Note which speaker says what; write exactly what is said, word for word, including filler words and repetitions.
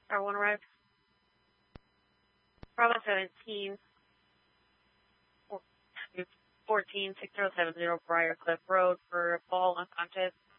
Speaker 1: R one arrived. Bravo seventeen, fourteen, six zero seven zero Briar Cliff Road for ball unconscious.